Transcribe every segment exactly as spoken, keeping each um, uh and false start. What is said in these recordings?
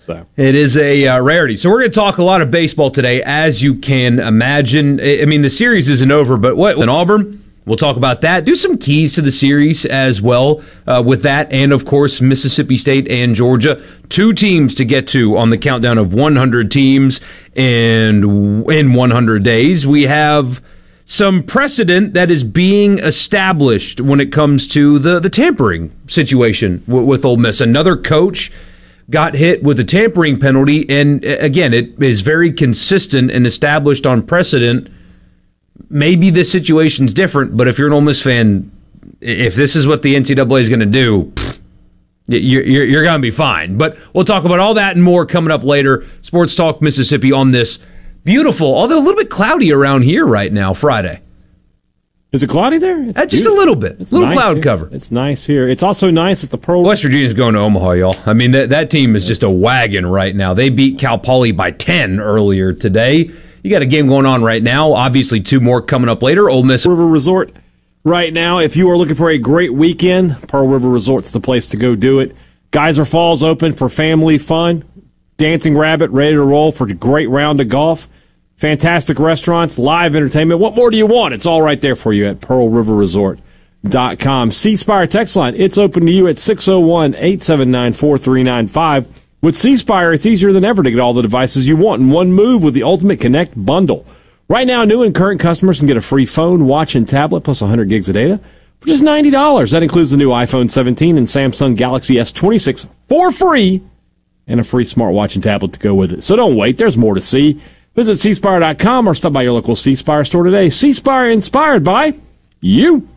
So it is a uh, rarity. So we're going to talk a lot of baseball today, as you can imagine. I mean, the series isn't over, but what in Auburn? We'll talk about that. Do some keys to the series as well uh, with that, and of course Mississippi State and Georgia, two teams to get to on the countdown of one hundred teams, and in one hundred days we have some precedent that is being established when it comes to the the tampering situation w- with Ole Miss. Another coach got hit with a tampering penalty, and again, it is very consistent and established on precedent. Maybe this situation's different, but if you're an Ole Miss fan, if this is what the N C double A is going to do, you're, you're, you're going to be fine. But we'll talk about all that and more coming up later. Sports Talk Mississippi on this beautiful, although a little bit cloudy around here right now, Friday. Is it cloudy there? It's uh, just beautiful. a little bit. It's a little nice cloud here. cover. It's nice here. It's also nice at the Pearl. West Virginia's going to Omaha, y'all. I mean, that, that team is just a wagon right now. They beat Cal Poly by ten earlier today. You got a game going on right now. Obviously, two more coming up later. Ole Miss River Resort right now. If you are looking for a great weekend, Pearl River Resort's the place to go do it. Geyser Falls open for family fun. Dancing Rabbit ready to roll for a great round of golf. Fantastic restaurants, live entertainment. What more do you want? It's all right there for you at pearl river resort dot com. C Spire text line. It's open to you at six oh one, eight seven nine, four three nine five. With C Spire, it's easier than ever to get all the devices you want in one move with the Ultimate Connect bundle. Right now, new and current customers can get a free phone, watch, and tablet plus one hundred gigs of data for just ninety dollars. That includes the new iPhone seventeen and Samsung Galaxy S twenty-six for free and a free smartwatch and tablet to go with it. So don't wait. There's more to see. Visit c spire dot com or stop by your local C Spire store today. C Spire, inspired by you.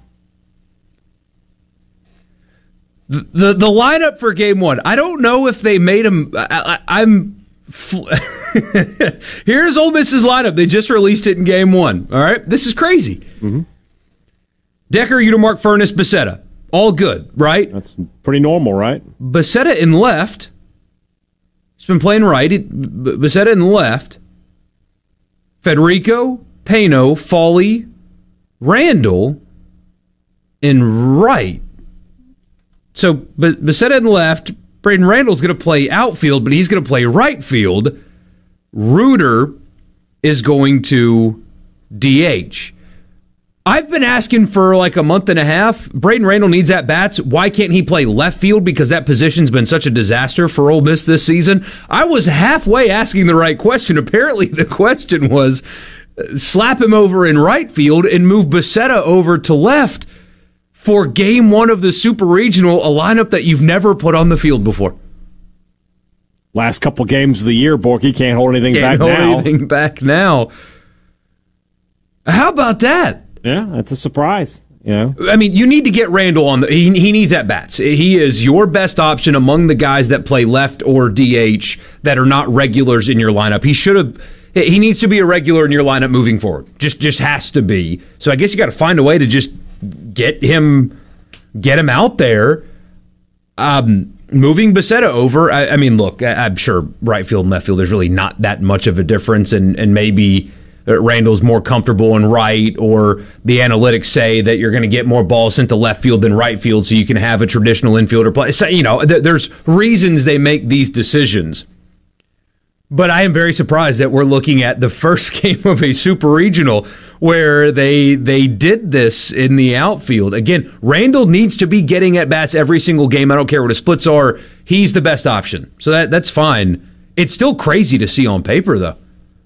The, the the lineup for game one. I don't know if they made them. I, I, I'm. Fl- Here's Ole Miss's lineup. They just released it in game one. All right, this is crazy. Mm-hmm. Decker, Utermark, Furness, Becerra. All good, right? That's pretty normal, right? Becerra in left. He's been playing right. It, B- Becerra in left. Federico, Pano, Foley, Randall in right. So B- Becerra in left. Braden Randall's going to play outfield, but he's going to play right field. Reuter is going to D H. I've been asking for like a month and a half. Braden Randall needs at-bats. Why can't he play left field? Because that position's been such a disaster for Ole Miss this season. I was halfway asking the right question. Apparently the question was slap him over in right field and move Becerra over to left for game one of the Super Regional, a lineup that you've never put on the field before. Last couple games of the year, Borky can't hold anything can't back hold now. anything back now. How about that? Yeah, that's a surprise. You know? I mean, you need to get Randall on the. He, he needs at bats. He is your best option among the guys that play left or D H that are not regulars in your lineup. He should have. He needs to be a regular in your lineup moving forward. Just, just has to be. So I guess you got to find a way to just get him, get him out there. Um, moving Becerra over. I, I mean, look, I, I'm sure right field and left field. There's really not that much of a difference, and and maybe Randall's more comfortable in right, or the analytics say that you're going to get more balls sent to left field than right field, so you can have a traditional infielder play. So, you know, th- there's reasons they make these decisions. But I am very surprised that we're looking at the first game of a Super Regional where they they did this in the outfield. Again, Randall needs to be getting at bats every single game. I don't care what his splits are. He's the best option. So that that's fine. It's still crazy to see on paper, though.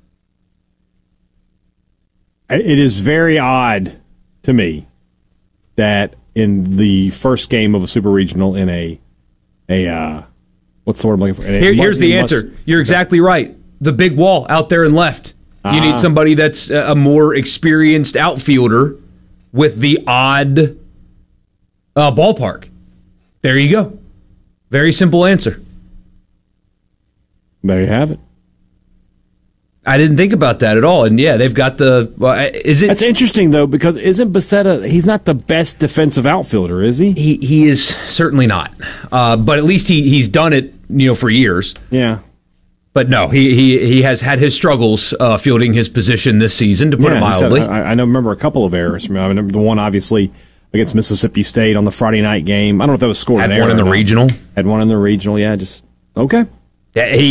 It is very odd to me that in the first game of a Super Regional in a a uh, what's the word I'm looking for? Here, here's the answer. Must, You're exactly right. The big wall out there in left. You uh, need somebody that's a more experienced outfielder with the odd uh, ballpark. There you go. Very simple answer. There you have it. I didn't think about that at all. And yeah, they've got the. Well, is it? That's interesting though, because isn't Becerra? He's not the best defensive outfielder, is he? He he is certainly not. Uh, but at least he he's done it, you know, for years. Yeah. But no, he he he has had his struggles uh, fielding his position this season, to put yeah, it mildly. Had, I, I know, remember a couple of errors. I remember the one obviously against Mississippi State on the Friday night game. I don't know if that was scored. Had an one error in the regional. Had one in the regional. Yeah, just okay. Yeah, he.